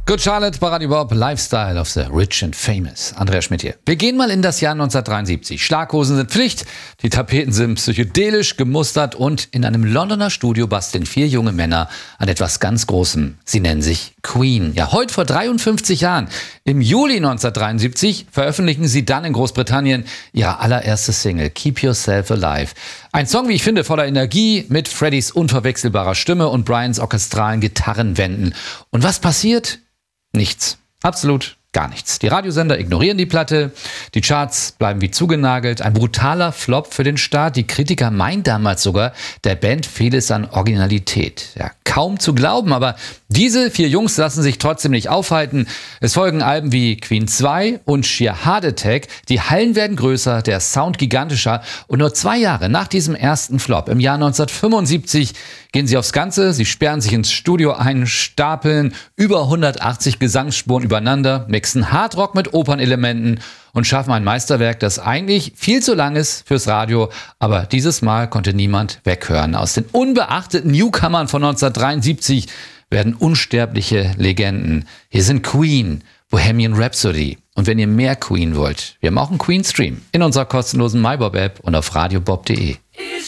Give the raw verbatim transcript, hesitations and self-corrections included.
Good Charlotte, bei Radio Bob, Lifestyle of the Rich and Famous. Andreas Schmidt hier. Wir gehen mal in das Jahr neunzehnhundertdreiundsiebzig. Schlaghosen sind Pflicht, die Tapeten sind psychedelisch gemustert und in einem Londoner Studio basteln vier junge Männer an etwas ganz Großem. Sie nennen sich Queen. Ja, heute vor dreiundfünfzig Jahren, im Juli neunzehnhundertdreiundsiebzig, veröffentlichen sie dann in Großbritannien ihre allererste Single, Keep Yourself Alive. Ein Song, wie ich finde, voller Energie, mit Freddys unverwechselbarer Stimme und Brians orchestralen Gitarrenwänden. Und was passiert? Nichts. Absolut gar nichts. Die Radiosender ignorieren die Platte, die Charts bleiben wie zugenagelt. Ein brutaler Flop für den Start. Die Kritiker meinen damals sogar, der Band fehle es an Originalität. Ja, kaum zu glauben, aber diese vier Jungs lassen sich trotzdem nicht aufhalten. Es folgen Alben wie Queen zwei und Sheer Heart Attack. Die Hallen werden größer, der Sound gigantischer. Und nur zwei Jahre nach diesem ersten Flop, im Jahr neunzehnhundertfünfundsiebzig, gehen sie aufs Ganze. Sie sperren sich ins Studio ein, stapeln über hundertachtzig Gesangsspuren übereinander, mixen Hardrock mit Opernelementen und schaffen ein Meisterwerk, das eigentlich viel zu lang ist fürs Radio. Aber dieses Mal konnte niemand weghören. Aus den unbeachteten Newcomern von neunzehnhundertdreiundsiebzig werden unsterbliche Legenden. Hier sind Queen, Bohemian Rhapsody. Und wenn ihr mehr Queen wollt, wir haben auch einen Queen-Stream in unserer kostenlosen MyBob-App und auf radiobob punkt de.